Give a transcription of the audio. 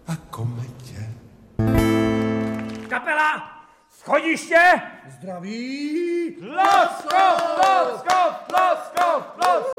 a kometě. Kapela! Schodiště! Zdraví! Laskov, laskov, laskov, laskov!